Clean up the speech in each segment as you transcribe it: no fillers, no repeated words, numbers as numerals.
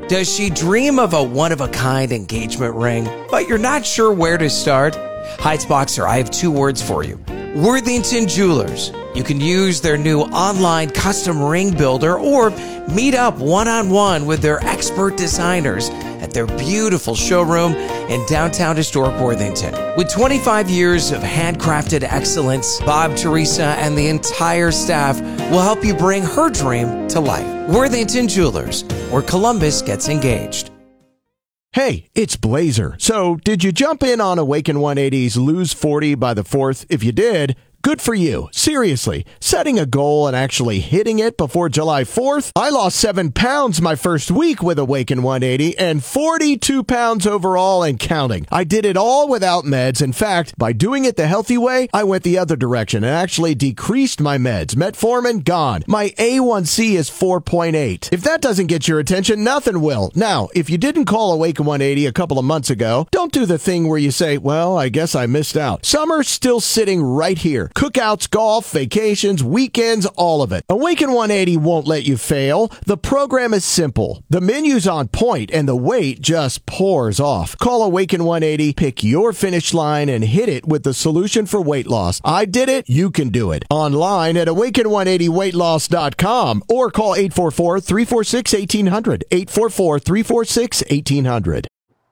Does she dream of a one-of-a-kind engagement ring, but you're not sure where to start? Heights Boxer, I have two words for you. Worthington Jewelers. You can use their new online custom ring builder or meet up one-on-one with their expert designers at their beautiful showroom in downtown historic Worthington. With 25 years of handcrafted excellence, Bob, Teresa, and the entire staff will help you bring her dream to life. Worthington Jewelers, where Columbus gets engaged. Hey, it's Blazer. So, did you jump in on Awaken 180's Lose 40 by the 4th? If you did, good for you. Seriously, setting a goal and actually hitting it before July 4th? I lost 7 pounds my first week with Awaken 180 and 42 pounds overall and counting. I did it all without meds. In fact, by doing it the healthy way, I went the other direction and actually decreased my meds. Metformin, gone. My A1C is 4.8. If that doesn't get your attention, nothing will. Now, if you didn't call Awaken 180 a couple of months ago, don't do the thing where you say, well, I guess I missed out. Summer's still sitting right here. Cookouts, golf, vacations, weekends, all of it. Awaken 180 won't let you fail. The program is simple. The menu's on point and the weight just pours off. Call Awaken 180, pick your finish line, and hit it with the solution for weight loss. I did it. You can do it. Online at awaken180weightloss.com or call 844-346-1800. 844-346-1800.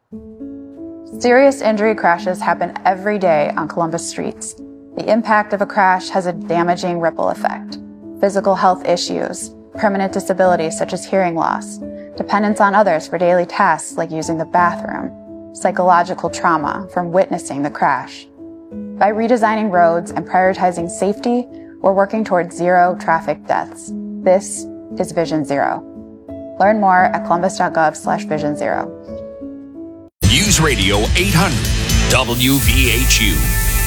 Serious injury crashes happen every day on Columbus streets. The impact of a crash has a damaging ripple effect. Physical health issues, permanent disabilities such as hearing loss, dependence on others for daily tasks like using the bathroom, psychological trauma from witnessing the crash. By redesigning roads and prioritizing safety, we're working towards zero traffic deaths. This is Vision Zero. Learn more at columbus.gov/Vision Zero. News Radio 800 WVHU.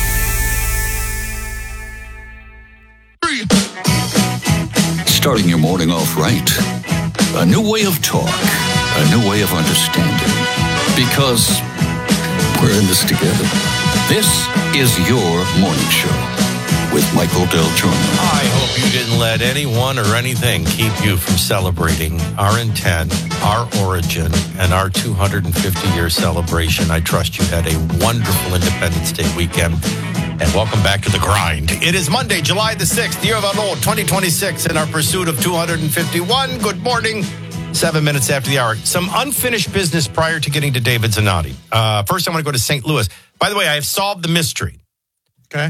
Starting your morning off right. A new way of talk. A new way of understanding. Because we're in this together. This is your morning show with Michael Del Giorno. I hope you didn't let anyone or anything keep you from celebrating our intent, our origin, and our 250-year celebration. I trust you had a wonderful Independence Day weekend. And welcome back to the grind. It is Monday, July the 6th, year of our Lord, 2026, in our pursuit of 251. Good morning. 7 minutes after the hour. Some unfinished business prior to getting to David Zanotti. First, I want to go to St. Louis. By the way, I have solved the mystery. Okay.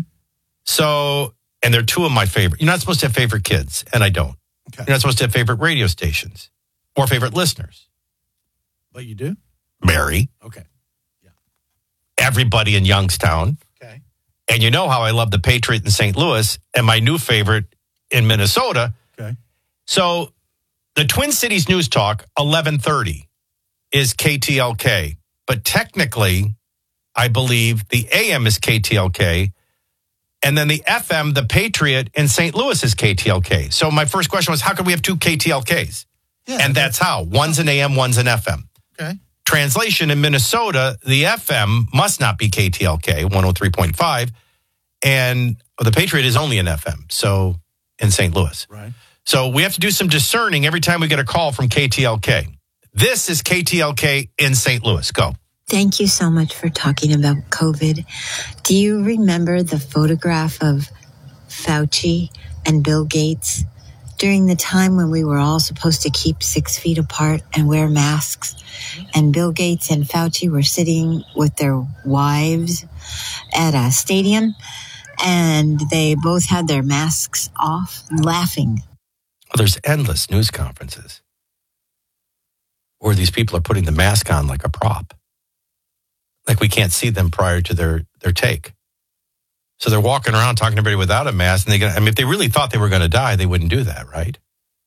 So, and they're two of my favorite. You're not supposed to have favorite kids, and I don't. Okay. You're not supposed to have favorite radio stations or favorite listeners. But you do? Mary. Okay. Yeah. Everybody in Youngstown. Okay. And you know how I love the Patriot in St. Louis and my new favorite in Minnesota. Okay. So the Twin Cities News Talk, 1130, is KTLK. But technically, I believe the AM is KTLK. And then the FM, the Patriot in St. Louis is KTLK. So my first question was, how could we have two KTLKs? Yeah, and that's how. One's an AM, one's an FM. Okay. Translation, in Minnesota, the FM must not be KTLK, 103.5, and the Patriot is only an FM, so in St. Louis. Right. So we have to do some discerning every time we get a call from KTLK. This is KTLK in St. Louis. Go. Thank you so much for talking about COVID. Do you remember the photograph of Fauci and Bill Gates during the time when we were all supposed to keep 6 feet apart and wear masks? And Bill Gates and Fauci were sitting with their wives at a stadium, and they both had their masks off, laughing. Well, there's endless news conferences where these people are putting the mask on like a prop. Like we can't see them prior to their take. So they're walking around talking to everybody without a mask. And if they really thought they were going to die, they wouldn't do that, right?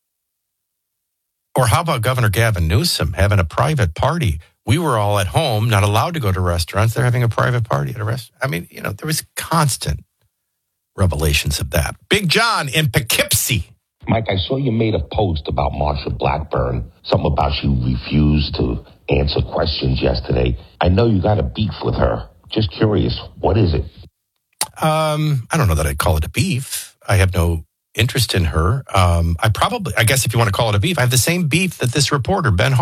Or how about Governor Gavin Newsom having a private party? We were all at home, not allowed to go to restaurants. They're having a private party at a restaurant. I mean, there was constant revelations of that. Big John in Poughkeepsie. Mike, I saw you made a post about Marsha Blackburn, something about she refused to answer questions yesterday. I know you got a beef with her. Just curious, what is it? I don't know that I'd call it a beef. I have no interest in her. I guess if you want to call it a beef, I have the same beef that this reporter, Ben